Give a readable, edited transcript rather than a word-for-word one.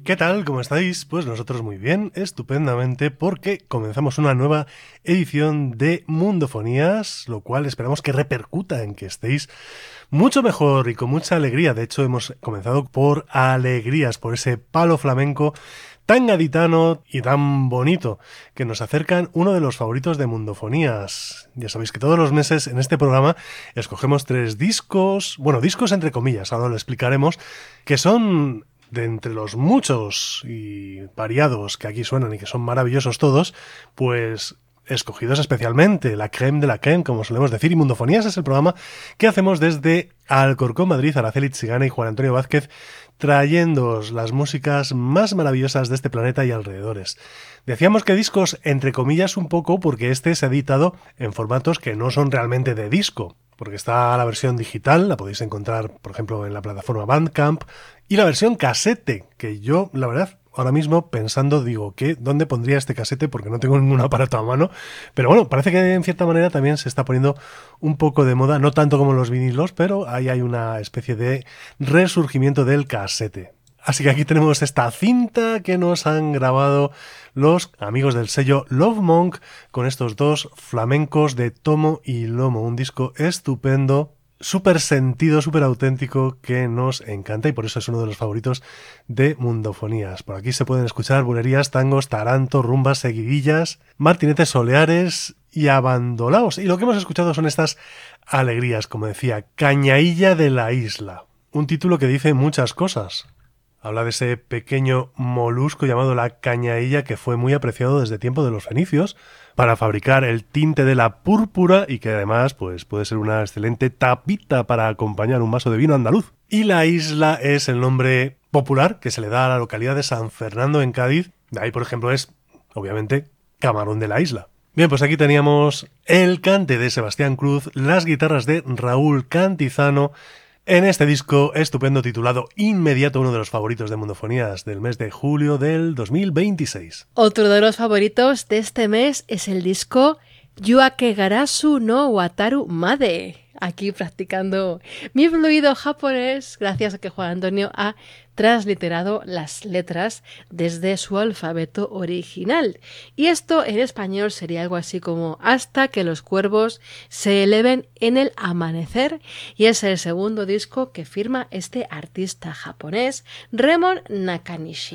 ¿Qué tal? ¿Cómo estáis? Pues nosotros muy bien, estupendamente, porque comenzamos una nueva edición de Mundofonías, lo cual esperamos que repercuta en que estéis mucho mejor y con mucha alegría. De hecho, hemos comenzado por alegrías, por ese palo flamenco tan gaditano y tan bonito que nos acercan uno de los favoritos de Mundofonías. Ya sabéis que todos los meses en este programa escogemos 3 discos, bueno, discos entre comillas, ahora lo explicaremos, que son de entre los muchos y variados que aquí suenan y que son maravillosos todos, pues escogidos especialmente, la crème de la crème, como solemos decir, y Mundofonías es el programa que hacemos desde Alcorcón, Madrid, Araceli Tsigana y Juan Antonio Vázquez, trayéndoos las músicas más maravillosas de este planeta y alrededores. Decíamos que discos entre comillas un poco porque este se ha editado en formatos que no son realmente de disco, porque está la versión digital, la podéis encontrar, por ejemplo, en la plataforma Bandcamp, y la versión casete, que yo, la verdad, ahora mismo pensando, digo, ¿dónde pondría este casete? Porque no tengo ningún aparato a mano. Pero bueno, parece que en cierta manera también se está poniendo un poco de moda, no tanto como los vinilos, pero ahí hay una especie de resurgimiento del casete. Así que aquí tenemos esta cinta que nos han grabado los amigos del sello Love Monk con estos 2 flamencos de tomo y lomo. Un disco estupendo, súper sentido, súper auténtico, que nos encanta y por eso es uno de los favoritos de Mundofonías. Por aquí se pueden escuchar bulerías, tangos, tarantos, rumbas, seguidillas, martinetes soleares y abandolaos. Y lo que hemos escuchado son estas alegrías, como decía, Cañailla de la Isla. Un título que dice muchas cosas. Habla de ese pequeño molusco llamado la cañailla que fue muy apreciado desde tiempo de los fenicios para fabricar el tinte de la púrpura y que además pues, puede ser una excelente tapita para acompañar un vaso de vino andaluz. Y la isla es el nombre popular que se le da a la localidad de San Fernando en Cádiz. De ahí, por ejemplo, es, obviamente, Camarón de la Isla. Bien, pues aquí teníamos el cante de Sebastián Cruz, las guitarras de Raúl Cantizano, en este disco estupendo titulado Inmediato, uno de los favoritos de Mundofonías del mes de julio del 2026. Otro de los favoritos de este mes es el disco Yuakegarasu no Wataru Made. Aquí practicando mi fluido japonés gracias a que Juan Antonio ha transliterado las letras desde su alfabeto original. Y esto en español sería algo así como hasta que los cuervos se eleven en el amanecer. Y es el segundo disco que firma este artista japonés, Remon Nakanishi.